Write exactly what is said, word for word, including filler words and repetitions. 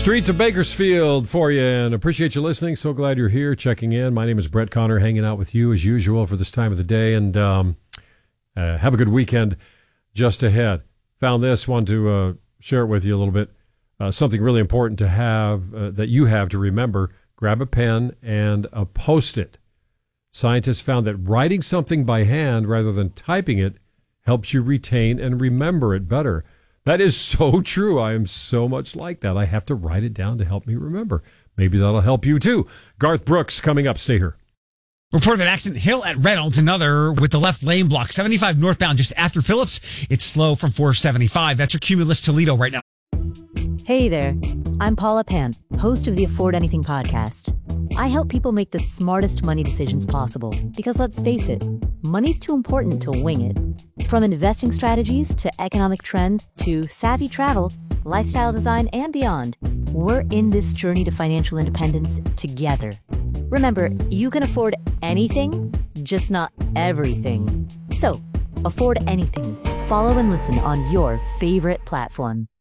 Streets of Bakersfield for you, and appreciate you listening. So glad you're here, checking in. My name is Brett Connor, hanging out with you as usual for this time of the day, and um, uh, have a good weekend just ahead. Found this, wanted to uh, share it with you a little bit. Uh, something really important to have, uh, that you have to remember. Grab a pen and a Post-it. Scientists found that writing something by hand rather than typing it helps you retain and remember it better. That is so true. I am so much like that. I have to write it down to help me remember. Maybe that'll help you too. Garth Brooks coming up. Stay here. Reported an accident, Hill at Reynolds, another with the left lane block. seventy-five northbound just after Phillips. It's slow from four seventy-five. That's your Cumulus Toledo right now. Hey there. I'm Paula Pan, host of the Afford Anything podcast. I help people make the smartest money decisions possible because, let's face it, money's too important to wing it. From investing strategies to economic trends to savvy travel, lifestyle design, and beyond, we're in this journey to financial independence together. Remember, you can afford anything, just not everything. So, afford anything. Follow and listen on your favorite platform.